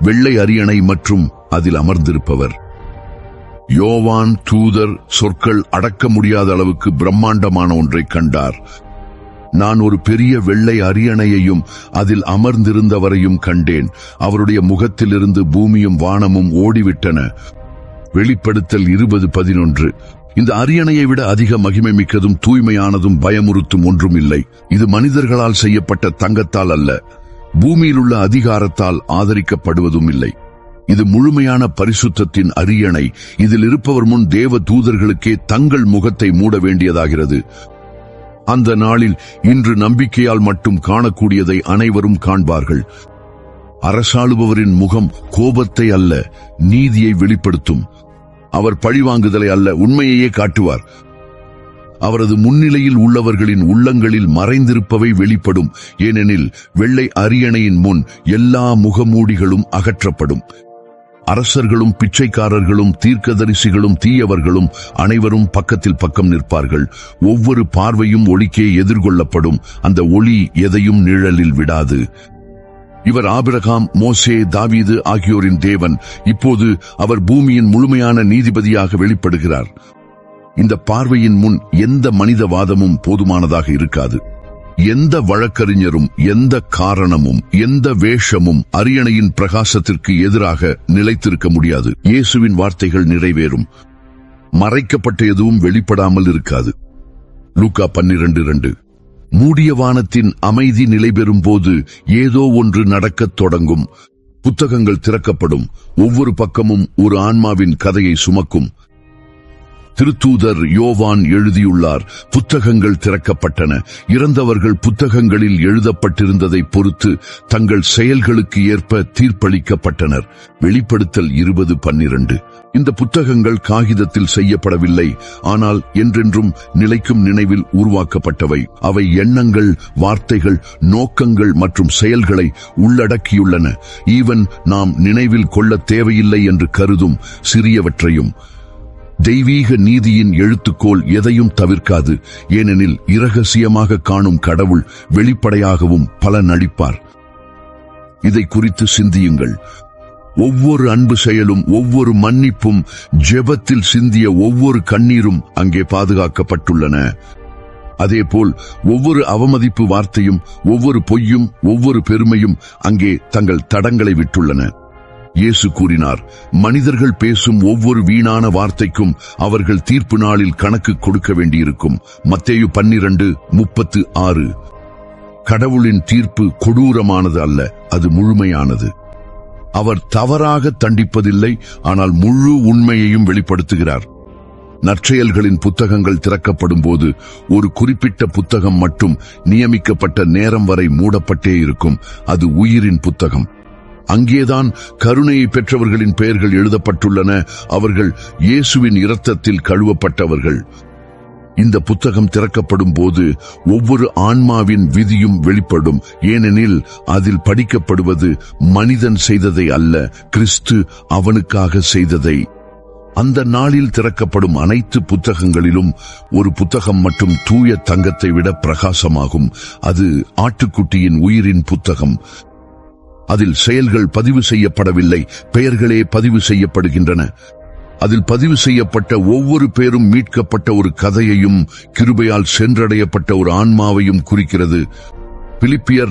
வெள்ளை அரியணை மற்றும் அதில் அமர்ந்திருப்பவர். யோவான் தூதர் சொற்கள் அடக்க முடியாத அளவுக்கு பிரம்மாண்டமான ஒன்றை கண்டார். நான் ஒரு பெரிய வெள்ளை அரியணையையும் அதில் அமர்ந்திருந்தவரையும் கண்டேன். அவருடைய முகத்திலிருந்து பூமியும் வானமும் ஓடிவிட்டன. வெளிப்படுத்தல் 20:11. இந்த அரியணையை விட அதிக மகிமை மிக்கதும் தூய்மையானதும் பயமுறுத்தும் ஒன்றும் இல்லை. இது மனிதர்களால் செய்யப்பட்ட தங்கத்தால் அல்ல, பூமியில் உள்ள அதிகாரத்தால் ஆதரிக்கப்படுவதும் இல்லை. இது முழுமையான பரிசுத்தத்தின் அரியணை. இதில் இருப்பவர் முன் தேவ தூதர்களுக்கே தங்கள் முகத்தை மூட வேண்டியதாகிறது. அந்த நாளில் இன்று நம்பிக்கையால் மட்டும் காணக்கூடியதை அனைவரும் காண்பார்கள். அரசாளுபவரின் முகம் கோபத்தை அல்ல, நீதியை வெளிப்படுத்தும். அவர் பழிவாங்குதலை அல்ல, உண்மையையே காட்டுவார். அவரது முன்னிலையில் உள்ளவர்களின் உள்ளங்களில் மறைந்திருப்பவை வெளிப்படும். ஏனெனில் வெள்ளை அரியணையின் முன் எல்லா முகமூடிகளும் அகற்றப்படும். அரசர்களும் பிச்சைக்காரர்களும் தீர்க்கதரிசிகளும் தீயவர்களும் அனைவரும் பக்கத்தில் பக்கம் நிற்பார்கள். ஒவ்வொரு பார்வையும் ஒளிக்கே எதிர்கொள்ளப்படும். அந்த ஒளி எதையும் நிழலில் விடாது. இவர் ஆபிரகாம், மோசே, தாவீது ஆகியோரின் தேவன். இப்போது அவர் பூமியின் முழுமையான நீதிபதியாக வெளிப்படுகிறார். இந்த பார்வையின் முன் எந்த மனிதவாதமும் போதுமானதாக இருக்காது. எந்த வழக்கறிஞரும் எந்த காரணமும் எந்த வேஷமும் அரியணையின் பிரகாசத்திற்கு எதிராக நிலைத்திருக்க முடியாது. இயேசுவின் வார்த்தைகள் நிறைவேறும். மறைக்கப்பட்ட எதுவும் வெளிப்படாமல் இருக்காது. லூக்கா 12:2. மூடிய வானத்தின் அமைதி நிலை பெறும் போது ஏதோ ஒன்று நடக்கத் தொடங்கும். புத்தகங்கள் திறக்கப்படும். ஒவ்வொரு பக்கமும் ஒரு ஆன்மாவின் கதையை சுமக்கும். திருத்தூதர் யோவான் எழுதியுள்ளார். புத்தகங்கள் திறக்கப்பட்டன. இறந்தவர்கள் புத்தகங்களில் எழுதப்பட்டிருந்ததை பொறுத்து தங்கள் செயல்களுக்கு ஏற்ப தீர்ப்பளிக்கப்பட்டனர். வெளிப்படுத்தல் 20:12. இந்த புத்தகங்கள் காகிதத்தில் செய்யப்படவில்லை, ஆனால் என்றென்றும் நிலைக்கும் நினைவில் உருவாக்கப்பட்டவை. அவை எண்ணங்கள், வார்த்தைகள், நோக்கங்கள் மற்றும் செயல்களை உள்ளடக்கியுள்ளன. ஈவன் நாம் நினைவில் கொள்ள தேவையில்லை என்று கருதும் சிறியவற்றையும். தெய்வீக நீதியின் எழுத்துக்கோல் எதையும் தவிர்க்காது. ஏனெனில் இரகசியமாக காணும் கடவுள் வெளிப்படையாகவும் பலனளிப்பார். இதை குறித்து சிந்தியுங்கள். ஒவ்வொரு அன்பு செயலும், ஒவ்வொரு மன்னிப்பும், ஜெபத்தில் சிந்திய ஒவ்வொரு கண்ணீரும் அங்கே பாதுகாக்கப்பட்டுள்ளன. அதேபோல் ஒவ்வொரு அவமதிப்பு வார்த்தையும், ஒவ்வொரு பொய்யும், ஒவ்வொரு பெருமையும் அங்கே தங்கள் தடங்களை விட்டுள்ளன. இயேசு கூறினார், மனிதர்கள் பேசும் ஒவ்வொரு வீணான வார்த்தைக்கும் அவர்கள் தீர்ப்பு நாளில் கணக்கு கொடுக்க வேண்டியிருக்கும். மத்தேயு 12:36. கடவுளின் தீர்ப்பு கொடூரமானது அல்ல, அது முழுமையானது. அவர் தவறாக தண்டிப்பதில்லை, ஆனால் முழு உண்மையையும் வெளிப்படுத்துகிறார். நற்செயல்களின் புத்தகங்கள் திறக்கப்படும் போது ஒரு குறிப்பிட்ட புத்தகம் மட்டும் நியமிக்கப்பட்ட நேரம் வரை மூடப்பட்டே இருக்கும். அது உயிரின் புத்தகம். அங்கேதான் கருணையை பெற்றவர்களின் பெயர்கள் எழுதப்பட்டுள்ளன. அவர்கள் இயேசுவின் இரத்தத்தில் கழுவப்பட்டவர்கள். இந்த புத்தகம் திறக்கப்படும் போது ஒவ்வொரு ஆன்மாவின் விதியும் வெளிப்படும். ஏனெனில் அதில் படிக்கப்படுவது மனிதன் செய்ததை அல்ல, கிறிஸ்து அவனுக்காக செய்ததை. அந்த நாளில் திறக்கப்படும் அனைத்து புத்தகங்களிலும் ஒரு புத்தகம் மட்டும் தூய தங்கத்தை விட பிரகாசமாகும். அது ஆட்டுக்குட்டியின் உயிரின் புத்தகம். அதில் செயல்கள் பதிவு செய்யப்படவில்லை, பெயர்களே பதிவு செய்யப்படுகின்றன. அதில் பதிவு செய்யப்பட்ட ஒவ்வொரு பேரும் மீட்கப்பட்ட ஒரு கதையையும் கிருபையால் சென்றடையப்பட்ட ஒரு ஆன்மாவையும் குறிக்கிறது. பிலிப்பியர்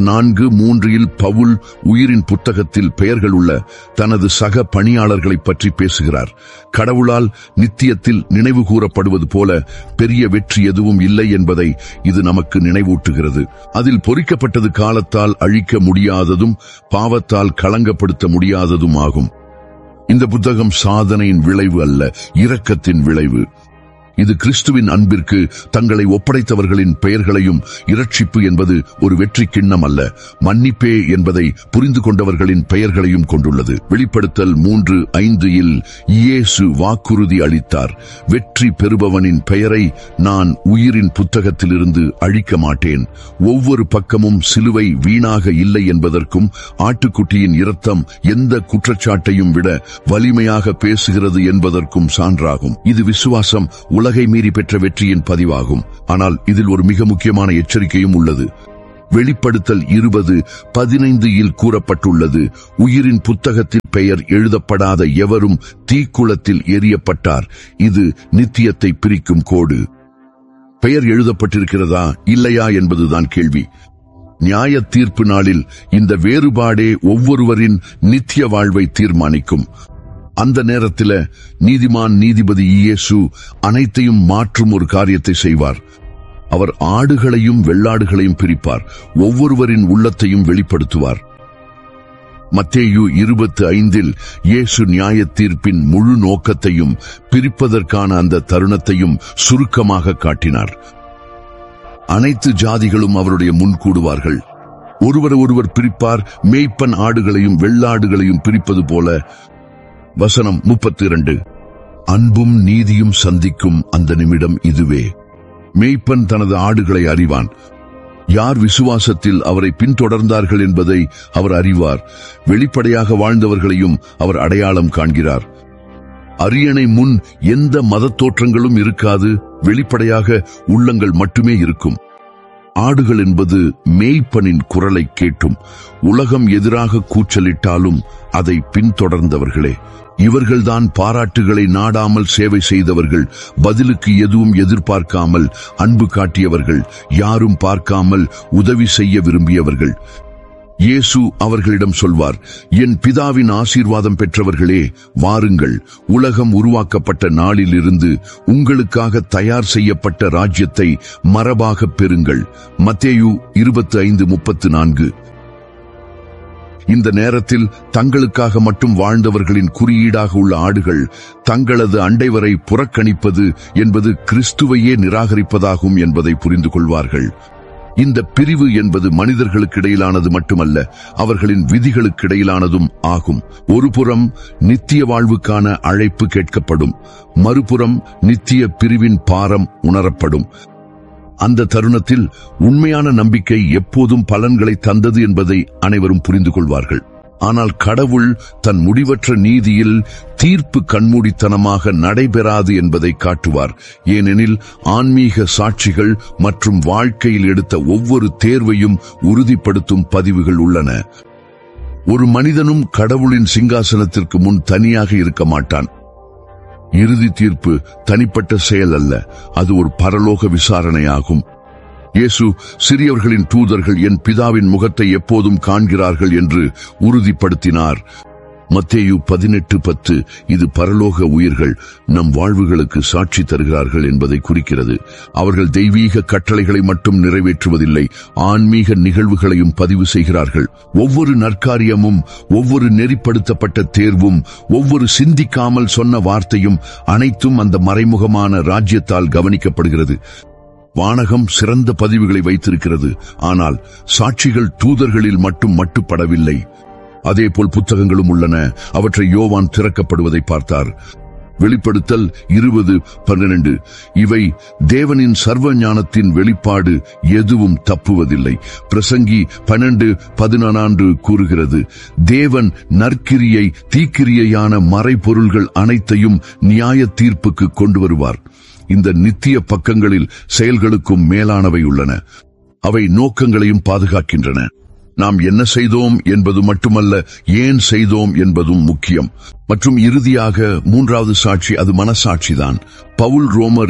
4:3 பவுல் உயிரின் புத்தகத்தில் பெயர்கள் உள்ள தனது சக பணியாளர்களை பற்றி பேசுகிறார். கடவுளால் நித்தியத்தில் நினைவு கூறப்படுவது போல பெரிய வெற்றி எதுவும் இல்லை என்பதை இது நமக்கு நினைவூட்டுகிறது. அதில் பொறிக்கப்பட்டது காலத்தால் அழிக்க முடியாததும் பாவத்தால் களங்கப்படுத்த முடியாததும் ஆகும். இந்த புத்தகம் சாதனையின் விளைவு அல்ல, இரக்கத்தின் விளைவு. இது கிறிஸ்துவின் அன்பிற்கு தங்களை ஒப்படைத்தவர்களின் பெயர்களையும், இரட்சிப்பு என்பது ஒரு வெற்றி கிண்ணம் அல்ல, மன்னிப்பே என்பதை புரிந்து கொண்டவர்களின் பெயர்களையும் கொண்டுள்ளது. வெளிப்படுத்தல் 3:5 இயேசு வாக்குறுதி அளித்தார், வெற்றி பெறுபவனின் பெயரை நான் உயிரின் புத்தகத்திலிருந்து அழிக்க மாட்டேன். ஒவ்வொரு பக்கமும் சிலுவை வீணாக இல்லை என்பதற்கும் ஆட்டுக்குட்டியின் இரத்தம் எந்த குற்றச்சாட்டையும் விட வலிமையாக பேசுகிறது என்பதற்கும் சான்றாகும். இது விசுவாசம் உலகை மீறி பெற்ற வெற்றியின் பதிவாகும். ஆனால் இதில் ஒரு மிக முக்கியமான எச்சரிக்கையும் உள்ளது. வெளிப்படுத்தல் 20:15 கூறப்பட்டுள்ளது, உயிரின் புத்தகத்தில் பெயர் எழுதப்படாத எவரும் தீக்குளத்தில் எறியப்பட்டார். இது நித்தியத்தை பிரிக்கும் கோடு. பெயர் எழுதப்பட்டிருக்கிறதா இல்லையா என்பதுதான் கேள்வி. நியாய தீர்ப்பு நாளில் இந்த வேறுபாடே ஒவ்வொருவரின் நித்திய வாழ்வை தீர்மானிக்கும். அந்த நேரத்தில் நீதிமான் நீதிபதி இயேசு அனைத்தையும் மாற்றும் ஒரு காரியத்தை செய்வார். அவர் ஆடுகளையும் வெள்ளாடுகளையும் பிரிப்பார், ஒவ்வொருவரின் உள்ளத்தையும் வெளிப்படுத்துவார். மத்தேயு 25 இயேசு நியாய தீர்ப்பின் முழு நோக்கத்தையும் பிரிப்பதற்கான அந்த தருணத்தையும் சுருக்கமாக காட்டினார். அனைத்து ஜாதிகளும் அவருடைய முன் கூடுவார்கள். ஒருவர் பிரிப்பார், மேய்ப்பன் ஆடுகளையும் வெள்ளாடுகளையும் பிரிப்பது போல. வசனம் 32. அன்பும் நீதியும் சந்திக்கும் அந்த நிமிடம் இதுவே. மேய்ப்பன் தனது ஆடுகளை அறிவான். யார் விசுவாசத்தில் அவரை பின்தொடர்ந்தார்கள் என்பதை அவர் அறிவார். வெளிப்படையாக வாழ்ந்தவர்களையும் அவர் அடையாளம் காண்கிறார். அரியணை முன் எந்த மதத் தோற்றங்களும் இருக்காது, வெளிப்படையாக உள்ளங்கள் மட்டுமே இருக்கும். ஆடுகள் என்பது மேய்ப்பனின் குரலை கேட்டும் உலகம் எதிராக கூச்சலிட்டாலும் அதை பின்தொடர்ந்தவர்களே. இவர்கள்தான் பாராட்டுகளை நாடாமல் சேவை செய்தவர்கள், பதிலுக்கு எதுவும் எதிர்பார்க்காமல் அன்பு காட்டியவர்கள், யாரும் பார்க்காமல் உதவி செய்ய விரும்பியவர்கள். இயேசு அவர்களிடம் சொல்வார், என் பிதாவின் ஆசீர்வாதம் பெற்றவர்களே, வாருங்கள், உலகம் உருவாக்கப்பட்ட நாளிலிருந்து உங்களுக்காக தயார் செய்யப்பட்ட ராஜ்யத்தை மரபாகப் பெறுங்கள். மத்தேயு 25:34. இந்த நேரத்தில் தங்களுக்காக மட்டும் வாழ்ந்தவர்களின் குறியீடாக உள்ள ஆடுகள் தங்களது அண்டைவரை புறக்கணிப்பது என்பது கிறிஸ்துவையே நிராகரிப்பதாகும் என்பதை புரிந்து கொள்வார்கள். இந்த பிரிவு என்பது மனிதர்களுக்கிடையிலானது மட்டுமல்ல, அவர்களின் விதிகளுக்கிடையிலானதும் ஆகும். ஒருபுறம் நித்திய வாழ்வுக்கான அழைப்பு கேட்கப்படும், மறுபுறம் நித்திய பிரிவின் பாரம் உணரப்படும். அந்த தருணத்தில் உண்மையான நம்பிக்கை எப்போதும் பலன்களை தந்தது என்பதை அனைவரும் புரிந்து கொள்வார்கள். ஆனால் கடவுள் தன் முடிவற்ற நீதியில் தீர்ப்பு கண்மூடித்தனமாக நடைபெறாது என்பதை காட்டுவார். ஏனெனில் ஆன்மீக சாட்சிகள் மற்றும் வாழ்க்கையில் எடுத்த ஒவ்வொரு தேர்வையும் உறுதிப்படுத்தும் பதிவுகள் உள்ளன. ஒரு மனிதனும் கடவுளின் சிங்காசனத்திற்கு முன் தனியாக இருக்க மாட்டான். இறுதி தீர்ப்பு தனிப்பட்ட செயல் அல்ல, அது ஒரு பரலோக விசாரணையாகும். இயேசு சிறியவர்களின் தூதர்கள் என் பிதாவின் முகத்தை எப்போதும் காண்கிறார்கள் என்று உறுதிப்படுத்தினார். மத்தேயு 18:10 இது பரலோக உயிர்கள் நம் வாழ்வுகளுக்கு சாட்சி தருகிறார்கள் என்பதை குறிக்கிறது. அவர்கள் தெய்வீக கட்டளைகளை மட்டும் நிறைவேற்றுவதில்லை, ஆன்மீக நிகழ்வுகளையும் பதிவு செய்கிறார்கள். ஒவ்வொரு நற்காரியமும், ஒவ்வொரு நெறிப்படுத்தப்பட்ட தேர்வும், ஒவ்வொரு சிந்திக்காமல் சொன்ன வார்த்தையும் அனைத்தும் அந்த மறைமுகமான ராஜ்யத்தால் கவனிக்கப்படுகிறது. வானகம் சிறந்த பதிவுகளை வைத்திருக்கிறது, ஆனால் சாட்சிகள் தூதர்களில் மட்டும் மட்டுப்படவில்லை. அதேபோல் புத்தகங்களும் உள்ளன. அவற்றை யோவான் திறக்கப்படுவதை பார்த்தார். வெளிப்படுத்தல் 20:12 இவை தேவனின் சர்வ ஞானத்தின் வெளிப்பாடு, எதுவும் தப்புவதில்லை. பிரசங்கி 12:14 கூறுகிறது, தேவன் நற்கிரியை தீக்கிரியையான மறைபொருள்கள் அனைத்தையும் நியாய தீர்ப்புக்கு கொண்டு வருவார். இந்த நித்திய பக்கங்களில் செயல்களுக்கும் மேலானவை உள்ளன. அவை நோக்கங்களையும் பாதுகாக்கின்றன. நாம் என்ன செய்தோம் என்பது மட்டுமல்ல, ஏன் செய்தோம் என்பதும் முக்கியம். மற்றும் இறுதியாக மூன்றாவது சாட்சி, அது மனசாட்சிதான். பவுல் ரோமர்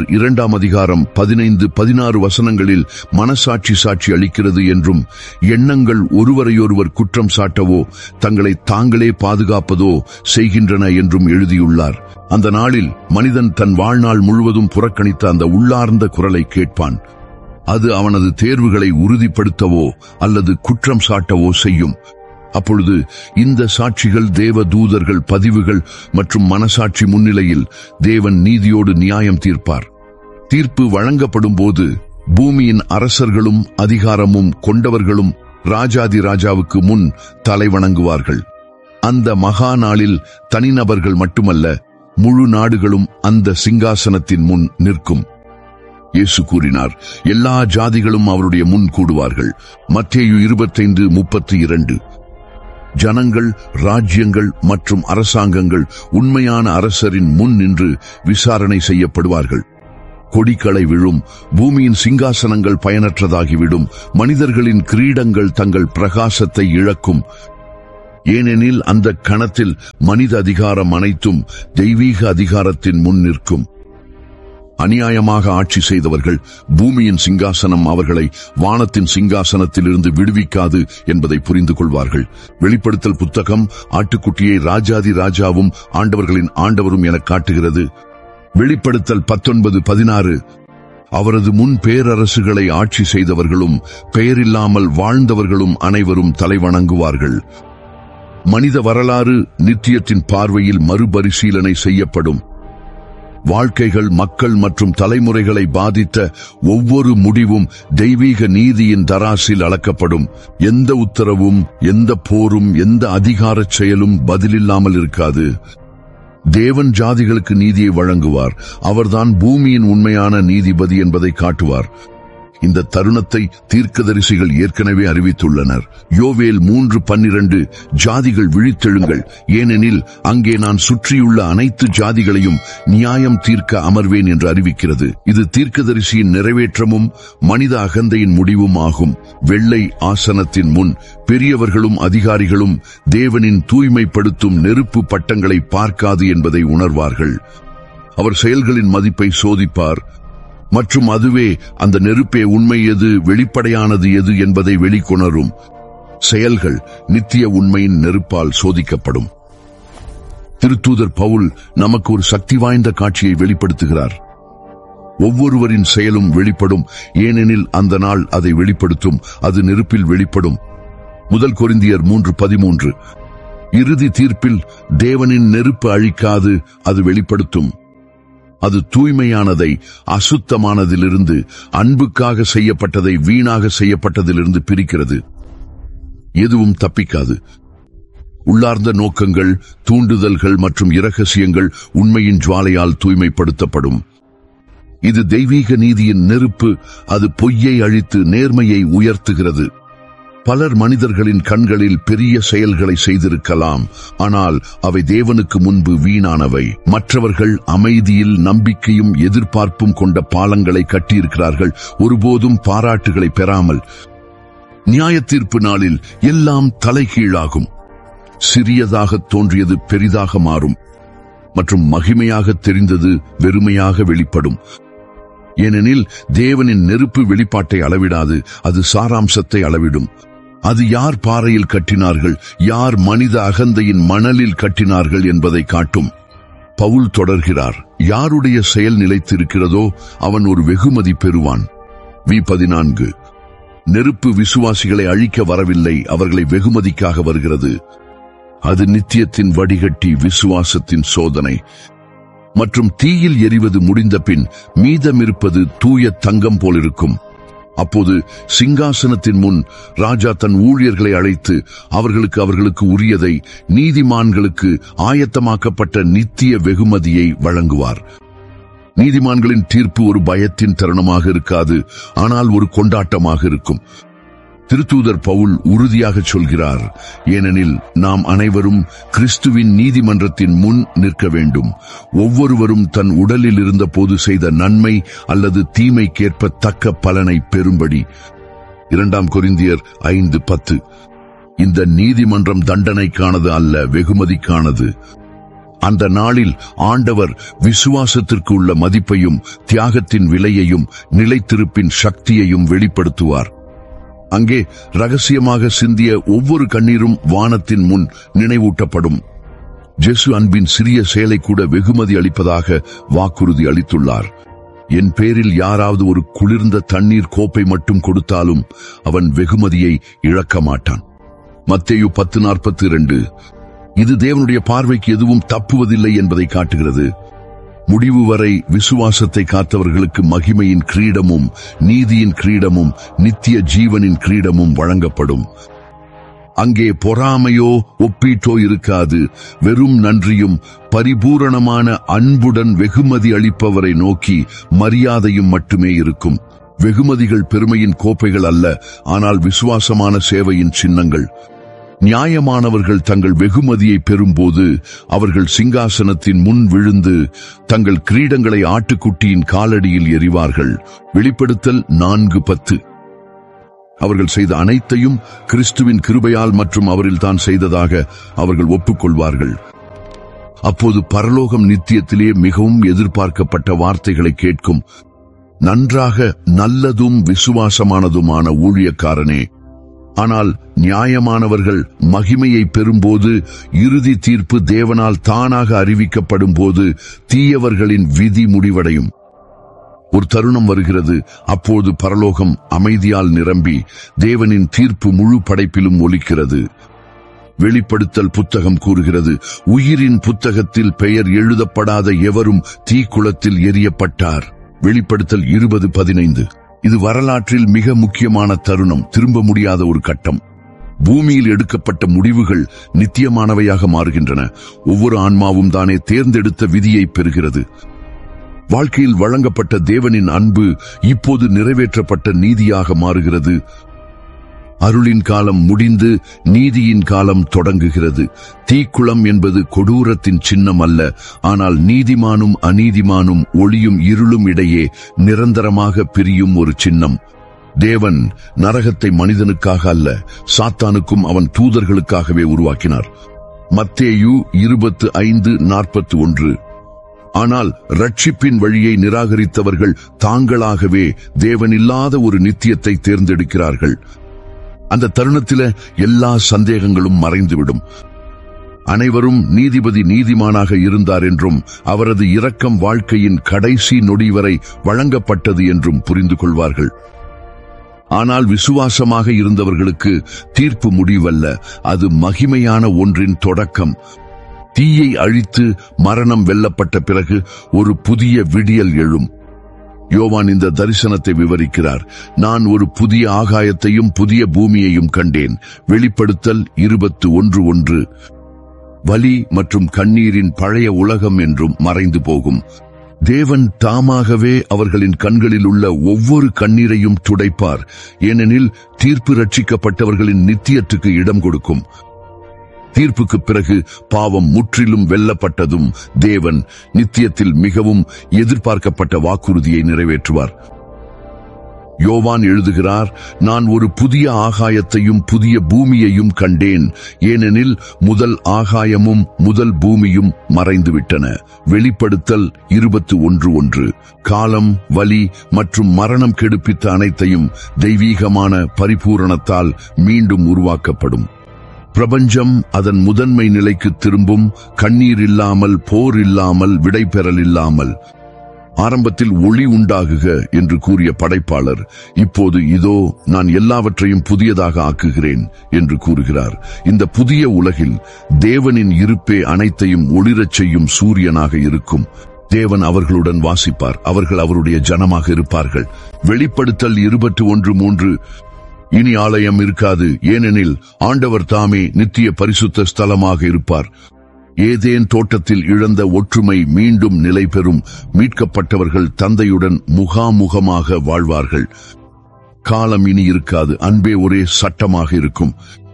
2:15-16 வசனங்களில் மனசாட்சி சாட்சி அளிக்கிறது என்றும், எண்ணங்கள் ஒருவரையொருவர் குற்றம் சாட்டவோ தங்களை தாங்களே பாதுகாப்பதோ செய்கின்றன என்றும் எழுதியுள்ளார். அந்த நாளில் மனிதன் தன் வாழ்நாள் முழுவதும் புறக்கணித்த அந்த உள்ளார்ந்த குரலை கேட்பான். அது அவனது தேர்வுகளை உறுதிப்படுத்தவோ அல்லது குற்றம் சாட்டவோ செய்யும். அப்பொழுது இந்த சாட்சிகள் தேவ தூதர்கள் பதிவுகள் மற்றும் மனசாட்சி முன்னிலையில் தேவன் நீதியோடு நியாயம் தீர்ப்பார். தீர்ப்பு வழங்கப்படும் போது பூமியின் அரசர்களும் அதிகாரமும் கொண்டவர்களும் ராஜாதி ராஜாவுக்கு முன் தலை வணங்குவார்கள். அந்த மகா நாளில் தனிநபர்கள் மட்டுமல்ல, முழு நாடுகளும் அந்த சிங்காசனத்தின் முன் நிற்கும். இயேசு கூறினார், எல்லா ஜாதிகளும் அவருடைய முன் கூடுவார்கள். மத்தேயு 25:32 ஜனங்கள், ராஜ்யங்கள் மற்றும் அரசாங்கங்கள் உண்மையான அரசரின் முன் நின்று விசாரணை செய்யப்படுவார்கள். கொடிகளை விழும், பூமியின் சிங்காசனங்கள் பயனற்றதாகிவிடும், மனிதர்களின் கிரீடங்கள் தங்கள் பிரகாசத்தை இழக்கும். ஏனெனில் அந்த கணத்தில் மனித அதிகாரம் அனைத்தும் தெய்வீக அதிகாரத்தின் முன் நிற்கும். அநியாயமாக ஆட்சி செய்தவர்கள் பூமியின் சிங்காசனம் அவர்களை வானத்தின் சிங்காசனத்திலிருந்து விடுவிக்காது என்பதை புரிந்து கொள்வார்கள். வெளிப்படுத்தல் புத்தகம் ஆட்டுக்குட்டியை ராஜாதி ராஜாவும் ஆண்டவர்களின் ஆண்டவரும் என காட்டுகிறது. வெளிப்படுத்தல் 19:16 அவரது முன் பேரரசுகளை ஆட்சி செய்தவர்களும் பெயரில்லாமல் வாழ்ந்தவர்களும் அனைவரும் தலைவணங்குவார்கள். மனித வரலாறு நித்தியத்தின் பார்வையில் மறுபரிசீலனை செய்யப்படும். வாழ்க்கைகள், மக்கள் மற்றும் தலைமுறைகளை பாதித்த ஒவ்வொரு முடிவும் தெய்வீக நீதியின் தராசில் அளக்கப்படும். எந்த உத்தரவும், எந்த போரும், எந்த அதிகாரச் செயலும் பதிலில்லாமல் இருக்காது. தேவன் ஜாதிகளுக்கு நீதியை வழங்குவார். அவர்தான் பூமியின் உண்மையான நீதிபதி என்பதை காட்டுவார். இந்த தருணத்தை தீர்க்கதரிசிகள் ஏற்கனவே அறிவித்துள்ளனர். யோவேல் 3:12 ஜாதிகள் விழித்தெழுங்கள், ஏனெனில் அங்கே நான் சுற்றியுள்ள அனைத்து ஜாதிகளையும் நியாயம் தீர்க்க அமர்வேன் என்று அறிவிக்கிறது. இது தீர்க்கதரிசியின் நிறைவேற்றமும் மனித அகந்தையின் முடிவும் ஆகும். வெள்ளை ஆசனத்தின் முன் பெரியவர்களும் அதிகாரிகளும் தேவனின் தூய்மைப்படுத்தும் நெருப்பு பட்டங்களை பார்க்காது என்பதை உணர்வார்கள். அவர் செயல்களின் மதிப்பை சோதிப்பார் மற்றும் அதுவே அந்த நெருப்பே உண்மை எது, வெளிப்படையானது எது என்பதை வெளிக்கொணரும். செயல்கள் நித்திய உண்மையின் நெருப்பால் சோதிக்கப்படும். திருத்தூதர் பவுல் நமக்கு ஒரு சக்தி வாய்ந்த காட்சியை வெளிப்படுத்துகிறார். ஒவ்வொருவரின் செயலும் வெளிப்படும், ஏனெனில் அந்த நாள் அதை வெளிப்படுத்தும். அது நெருப்பில் வெளிப்படும். 1 கொரிந்தியர் 3:13 இறுதி தீர்ப்பில் தேவனின் நெருப்பு அழிக்காது, அது வெளிப்படுத்தும். அது தூய்மையானதை அசுத்தமானதிலிருந்து, அன்புக்காக செய்யப்பட்டதை வீணாக செய்யப்பட்டதிலிருந்து பிரிக்கிறது. எதுவும் தப்பிக்காது. உள்ளார்ந்த நோக்கங்கள், தூண்டுதல்கள் மற்றும் இரகசியங்கள் உண்மையின் ஜுவாலையால் தூய்மைப்படுத்தப்படும். இது தெய்வீக நீதியின் நெருப்பு. அது பொய்யை அழித்து நேர்மையை உயர்த்துகிறது. பலர் மனிதர்களின் கண்களில் பெரிய செயல்களை செய்திருக்கலாம், ஆனால் அவை தேவனுக்கு முன்பு வீணானவை. மற்றவர்கள் அமைதியில் நம்பிக்கையும் எதிர்பார்ப்பும் கொண்ட பாலங்களை கட்டியிருக்கிறார்கள், ஒருபோதும் பாராட்டுகளை பெறாமல். நியாயத்தீர்ப்பு நாளில் எல்லாம் தலைகீழாகும். சிறியதாக தோன்றியது பெரிதாக மாறும் மற்றும் மகிமையாக தெரிந்தது வெறுமையாக வெளிப்படும். ஏனெனில் தேவனின் நெருப்பு வெளிப்பாட்டை அளவிடாது, அது சாராம்சத்தை அளவிடும். அது யார் பாறையில் கட்டினார்கள், யார் மனித அகந்தையின் மணலில் கட்டினார்கள் என்பதை காட்டும். பவுல் தொடர்கிறார், யாருடைய செயல் நிலைத்திருக்கிறதோ அவன் ஒரு வெகுமதி பெறுவான். V14 நெருப்பு விசுவாசிகளை அழிக்க வரவில்லை, அவர்களை வெகுமதிக்காக வருகிறது. அது நித்தியத்தின் வடிகட்டி விசுவாசத்தின் சோதனை. மற்றும் தீயில் எரிவது முடிந்த பின் மீதமிருப்பது தூய தங்கம் போலிருக்கும். அப்போது சிங்காசனத்தின் முன் ராஜா தன் ஊழியர்களை அழைத்து அவர்களுக்கு உரியதை, நீதிமான்களுக்கு ஆயத்தமாக்கப்பட்ட நித்திய வெகுமதியை வழங்குவார். நீதிமான்களின் தீர்ப்பு ஒரு பயத்தின் தருணமாக இருக்காது, ஆனால் ஒரு கொண்டாட்டமாக இருக்கும். திருத்தூதர் பவுல் உறுதியாக சொல்கிறார், ஏனெனில் நாம் அனைவரும் கிறிஸ்துவின் நீதிமன்றத்தின் முன் நிற்க வேண்டும். ஒவ்வொருவரும் தன் உடலில் இருந்த போது செய்த நன்மை அல்லது தீமைக்கேற்ப தக்க பலனை பெறும்படி. 2 கொரிந்தியர் 5:10 இந்த நீதிமன்றம் தண்டனைக்கானது அல்ல, வெகுமதிக்கானது. அந்த நாளில் ஆண்டவர் விசுவாசத்திற்கு உள்ள மதிப்பையும் தியாகத்தின் விலையையும் நிலைத்திருப்பின் சக்தியையும் வெளிப்படுத்துவார். அங்கே ரகசியமாக சிந்திய ஒவ்வொரு கண்ணீரும் வானத்தின் முன் நினைவூட்டப்படும். ஜேசு அன்பின் சிறிய செயலை கூட வெகுமதி அளிப்பதாக வாக்குறுதி அளித்துள்ளார். என் பேரில் யாராவது ஒரு குளிர்ந்த தண்ணீர் கோப்பை மட்டும் கொடுத்தாலும் அவன் வெகுமதியை இழக்க மாட்டான். மத்தேயு 10:42 இது தேவனுடைய பார்வைக்கு எதுவும் தப்புவதில்லை என்பதை காட்டுகிறது. முடிவு வரை விசுவாசத்தை காத்தவர்களுக்கு மகிமையின் கிரீடமும் நீதியின் கிரீடமும் நித்திய ஜீவனின் கிரீடமும் வழங்கப்படும். அங்கே பொறாமையோ ஒப்பீட்டோ இருக்காது. வெறும் நன்றியும் பரிபூரணமான அன்புடன் வெகுமதி அளிப்பவரை நோக்கி மரியாதையும் மட்டுமே இருக்கும். வெகுமதிகள் பெருமையின் கோப்பைகள் அல்ல, ஆனால் விசுவாசமான சேவையின் சின்னங்கள். நியாயமானவர்கள் தங்கள் வெகுமதியை பெறும்போது அவர்கள் சிங்காசனத்தின் முன் விழுந்து தங்கள் கிரீடங்களை ஆட்டுக்குட்டியின் காலடியில் எறிவார்கள். வெளிப்படுத்தல் 4:10. அவர்கள் செய்த அனைத்தையும் கிறிஸ்துவின் கிருபையால் மற்றும் அவரில் தான் செய்ததாக அவர்கள் ஒப்புக்கொள்வார்கள். அப்போது பரலோகம் நித்தியத்திலே மிகவும் எதிர்பார்க்கப்பட்ட வார்த்தைகளை கேட்கும். நன்றாக, நல்லதும் விசுவாசமானதுமான ஊழியக்காரனே. ஆனால் நியாயமானவர்கள் மகிமையை பெறும்போது, இறுதி தீர்ப்பு தேவனால் தானாக அறிவிக்கப்படும் போது தீயவர்களின் விதி முடிவடையும். ஒரு தருணம் வருகிறது, அப்போது பரலோகம் அமைதியால் நிரம்பி தேவனின் தீர்ப்பு முழு படைப்பிலும் ஒலிக்கிறது. வெளிப்படுத்தல் புத்தகம் கூறுகிறது, உயிரின் புத்தகத்தில் பெயர் எழுதப்படாத எவரும் தீக்குளத்தில் எறியப்பட்டார். வெளிப்படுத்தல் 20:15. இது வரலாற்றில் மிக முக்கியமான தருணம், திரும்ப முடியாத ஒரு கட்டம். பூமியில் எடுக்கப்பட்ட முடிவுகள் நித்தியமானவையாக மாறுகின்றன. ஒவ்வொரு ஆன்மாவும் தானே தேர்ந்தெடுத்த விதியை பெறுகிறது. வாழ்க்கையில் வழங்கப்பட்ட தேவனின் அன்பு இப்போது நிறைவேற்றப்பட்ட நீதியாக மாறுகிறது. அருளின் காலம் முடிந்து நீதியின் காலம் தொடங்குகிறது. தீக்குளம் என்பது கொடூரத்தின் சின்னம் அல்ல, ஆனால் நீதிமானும் அநீதிமானும் ஒளியும் இருளும் இடையே நிரந்தரமாக பிரியும் ஒரு சின்னம். தேவன் நரகத்தை மனிதனுக்காக அல்ல, சாத்தானுக்கும் அவன் தூதர்களுக்காகவே உருவாக்கினார். மத்தேயு 25:41. ஆனால் ரட்சிப்பின் வழியை நிராகரித்தவர்கள் தாங்களாகவே தேவனில்லாத ஒரு நித்தியத்தை தேர்ந்தெடுக்கிறார்கள். அந்த தருணத்தில எல்லா சந்தேகங்களும் மறைந்துவிடும். அனைவரும் நீதிபதி நீதிமானாக இருந்தார் என்றும் அவரது இரக்கம் வாழ்க்கையின் கடைசி நொடி வரை வழங்கப்பட்டது என்றும் புரிந்து கொள்வார்கள். ஆனால் விசுவாசமாக இருந்தவர்களுக்கு தீர்ப்பு முடிவல்ல, அது மகிமையான ஒன்றின் தொடக்கம். தீயை அழித்து மரணம் வெல்லப்பட்ட பிறகு ஒரு புதிய விடியல் எழும். யோவான் இந்த தரிசனத்தை விவரிக்கிறார். நான் ஒரு புதிய ஆகாயத்தையும் புதிய பூமியையும் கண்டேன். வெளிப்படுத்தல் 21:1. வலி மற்றும் கண்ணீரின் பழைய உலகம் என்றும் மறைந்து போகும். தேவன் தாமாகவே அவர்களின் கண்களில் உள்ள ஒவ்வொரு கண்ணீரையும் துடைப்பார். ஏனெனில் தீர்ப்பு ரட்சிக்கப்பட்டவர்களின் நித்தியத்துக்கு இடம் கொடுக்கும். தீர்ப்புக்கு பிறகு பாவம் முற்றிலும் வெல்லப்பட்டதும் தேவன் நித்தியத்தில் மிகவும் எதிர்பார்க்கப்பட்ட வாக்குறுதியை நிறைவேற்றுவார். யோவான் எழுதுகிறார், நான் ஒரு புதிய ஆகாயத்தையும் புதிய பூமியையும் கண்டேன், ஏனெனில் முதல் ஆகாயமும் முதல் பூமியும் மறைந்துவிட்டன. வெளிப்படுத்தல் 21:1. காலம், வலி மற்றும் மரணம் கெடுப்பித்த அனைத்தையும் தெய்வீகமான பரிபூரணத்தால் மீண்டும் உருவாக்கப்படும். பிரபஞ்சம் அதன் முதன்மை நிலைக்கு திரும்பும். கண்ணீர் இல்லாமல், போர் இல்லாமல், விடைபெறல் இல்லாமல். ஆரம்பத்தில் ஒளி உண்டாகுக என்று கூறிய படைப்பாளர் இப்போது இதோ நான் எல்லாவற்றையும் புதியதாக ஆக்குகிறேன் என்று கூறுகிறார். இந்த புதிய உலகில் தேவனின் இருப்பே அனைத்தையும் ஒளிரச் செய்யும் சூரியனாக இருக்கும். தேவன் அவர்களுடன் வாசிப்பார், அவர்கள் அவருடைய ஜனமாக இருப்பார்கள். வெளிப்படுத்தல் 21:3. இனி ஆலயம் இருக்காது, ஏனெனில் ஆண்டவர் தாமே நித்திய பரிசுத்த ஸ்தலமாக இருப்பார். ஏதேன் தோட்டத்தில் இழந்த ஒற்றுமை மீண்டும் நிலை பெறும். மீட்கப்பட்டவர்கள் தந்தையுடன் முகாமுகமாக வாழ்வார்கள். காலம் இனி இருக்காது, அன்பே ஒரே சட்டமாக இருக்கும்.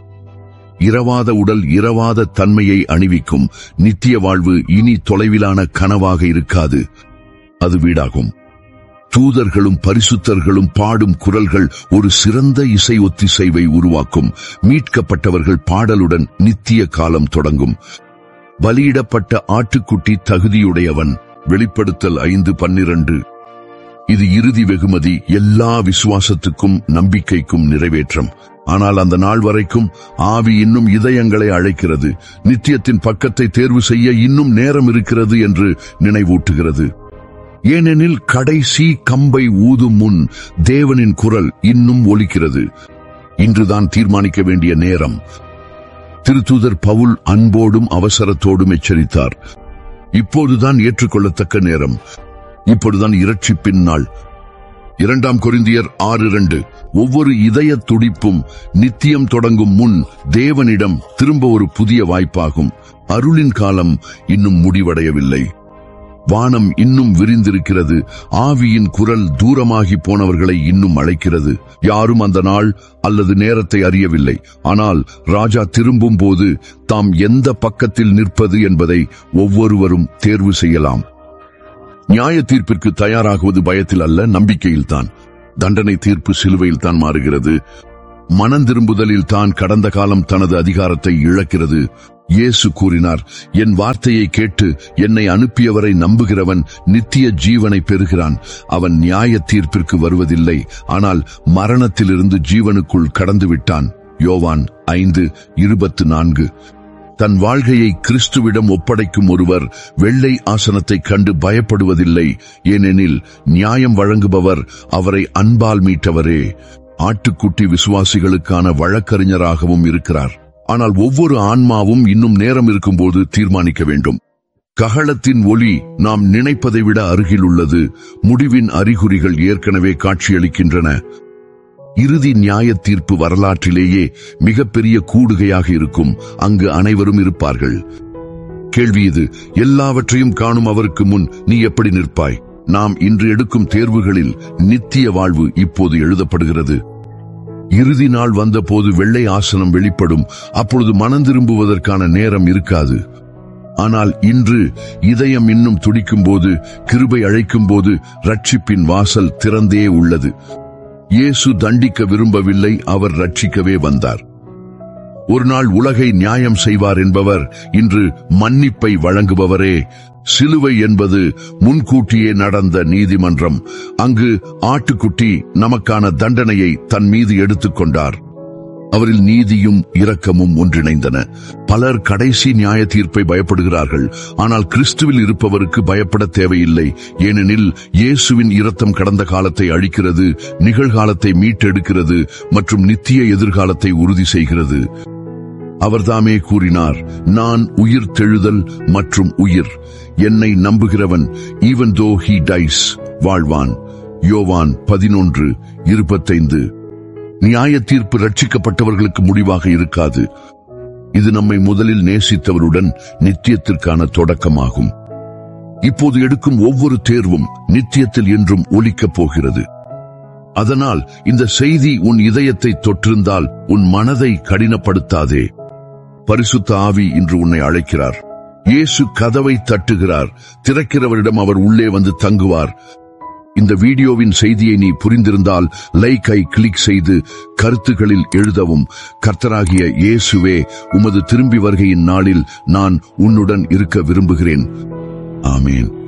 இரவாத உடல் இரவாத தன்மையை அணிவிக்கும். நித்திய வாழ்வு இனி தொலைவிலான கனவாக இருக்காது, அது வீடாகும். தூதர்களும் பரிசுத்தர்களும் பாடும் குரல்கள் ஒரு சிறந்த இசை ஒத்திசைவை உருவாக்கும். மீட்கப்பட்டவர்கள் பாடலுடன் நித்திய காலம் தொடங்கும். பலியிடப்பட்ட ஆட்டுக்குட்டி தகுதியுடையவன். வெளிப்படுத்தல் 5:12. இது இறுதி வெகுமதி, எல்லா விசுவாசத்துக்கும் நம்பிக்கைக்கும் நிறைவேற்றம். ஆனால் அந்த நாள் வரைக்கும் ஆவி இன்னும் இதயங்களை அழைக்கிறது. நித்தியத்தின் பக்கத்தை தேர்வு செய்ய இன்னும் நேரம் இருக்கிறது என்று நினைவூட்டுகிறது. ஏனெனில் கடைசி கம்பை ஊதும் முன் தேவனின் குரல் இன்னும் ஒலிக்கிறது. இன்றுதான் தீர்மானிக்க வேண்டிய நேரம். திருத்தூதர் பவுல் அன்போடும் அவசரத்தோடும் எச்சரித்தார். இப்போதுதான் ஏற்றுக்கொள்ளத்தக்க நேரம். இப்போதுதான் இரட்சிப்பின் நாள். 2 கொரிந்தியர் 6:2. ஒவ்வொரு இதய துடிப்பும் நித்தியம் தொடங்கும் முன் தேவனிடம் திரும்ப ஒரு புதிய வாய்ப்பாகும். அருளின் காலம் இன்னும் முடிவடையவில்லை. வானம் இன்னும் விரிந்திருக்கிறது. ஆவியின் குரல் தூரமாகி போனவர்களை இன்னும் அழைக்கிறது. யாரும் அந்த நாள் அல்லது நேரத்தை அறியவில்லை. ஆனால் ராஜா திரும்பும் போது தாம் எந்த பக்கத்தில் நிற்பது என்பதை ஒவ்வொருவரும் தேர்வு செய்யலாம். நியாய தீர்ப்பிற்கு தயாராகுவது பயத்தில் அல்ல, நம்பிக்கையில்தான். தண்டனை தீர்ப்பு சிலுவையில் தான் மாறுகிறது. மனம் திரும்புதலில் தான் கடந்த காலம் தனது அதிகாரத்தை இழக்கிறது. இயேசு கூறினார், என் வார்த்தையை கேட்டு என்னை அனுப்பியவரை நம்புகிறவன் நித்திய ஜீவனை பெறுகிறான். அவன் நியாய தீர்ப்பிற்கு வருவதில்லை, ஆனால் மரணத்திலிருந்து ஜீவனுக்குள் கடந்து விட்டான். யோவான் 5:24. தன் வாழ்க்கையை கிறிஸ்துவிடம் ஒப்படைக்கும் ஒருவர் வெள்ளை ஆசனத்தைக் கண்டு பயப்படுவதில்லை. ஏனெனில் நியாயம் வழங்குபவர் அவரை அன்பால் மீட்டவரே. ஆட்டுக்குட்டி விசுவாசிகளுக்கான வழக்கறிஞராகவும் இருக்கிறார். ஆனால் ஒவ்வொரு ஆன்மாவும் இன்னும் நேரம் இருக்கும்போது தீர்மானிக்க வேண்டும். கஹளத்தின் ஒலி நாம் நினைப்பதை விட அருகில் உள்ளது. முடிவின் அறிகுறிகள் ஏற்கனவே காட்சியளிக்கின்றன. இறுதி நியாய தீர்ப்பு வரலாற்றிலேயே மிகப்பெரிய கூடுகையாக இருக்கும். அங்கு அனைவரும் இருப்பார்கள். கேள்வி இது: எல்லாவற்றையும் காணும் அவருக்கு முன் நீ எப்படி நிற்பாய்? நாம் இன்று எடுக்கும் தேர்வுகளில் நித்திய வாழ்வு இப்போது எழுதப்படுகிறது. இறுதி நாள் வந்தபோது வெள்ளை ஆசனம் வெளிப்படும். அப்பொழுது மனம் திரும்புவதற்கான நேரம் இருக்காது. ஆனால் இன்று இதயம் இன்னும் துடிக்கும் போது, கிருபை அழைக்கும் போது ரட்சிப்பின் வாசல் திறந்தே உள்ளது. இயேசு தண்டிக்க விரும்பவில்லை, அவர் ரட்சிக்கவே வந்தார். ஒரு நாள் உலகை நியாயம் செய்வார் என்பவர் இன்று மன்னிப்பை வழங்குபவரே. சிலுவை என்பது முன்கூட்டியே நடந்த நீதிமன்றம். அங்கு ஆட்டுக்குட்டி நமக்கான தண்டனையை தன் மீது எடுத்துக்கொண்டார். அவரில் நீதியும் இரக்கமும் ஒன்றிணைந்தன. பலர் கடைசி நியாய தீர்ப்பை பயப்படுகிறார்கள். ஆனால் கிறிஸ்துவில் இருப்பவருக்கு பயப்பட தேவையில்லை. ஏனெனில் இயேசுவின் இரத்தம் கடந்த காலத்தை அழிக்கிறது, நிகழ்காலத்தை மீட்டெடுக்கிறது மற்றும் நித்திய எதிர்காலத்தை உறுதி செய்கிறது. அவர்தாமே கூறினார், நான் உயிர் தெழுதல் மற்றும் உயிர். என்னை நம்புகிறவன் even though he dies வாழ்வான். யோவான் 11:25. நியாய தீர்ப்பு ரட்சிக்கப்பட்டவர்களுக்கு முடிவாக இருக்காது. இது நம்மை முதலில் நேசித்தவருடன் நித்தியத்திற்கான தொடக்கமாகும். இப்போது எடுக்கும் ஒவ்வொரு தேர்வும் நித்தியத்தில் என்றும் ஒலிக்கப் போகிறது. அதனால் இந்த செய்தி உன் இதயத்தை தொற்றிருந்தால் உன் மனதை கடினப்படுத்தாதே. பரிசுத்த ஆவி இன்று உன்னை அழைக்கிறார். இயேசு கதவை தட்டுகிறார். திறக்கிறவரிடம் அவர் உள்ளே வந்து தங்குவார். இந்த வீடியோவின் செய்தியை நீ புரிந்திருந்தால் லைக்கை கிளிக் செய்து கருத்துக்களில் எழுதவும். கர்த்தராகிய இயேசுவே, உமது திரும்பி வருகையின் நாளில் நான் உன்னுடன் இருக்க விரும்புகிறேன். ஆமேன்.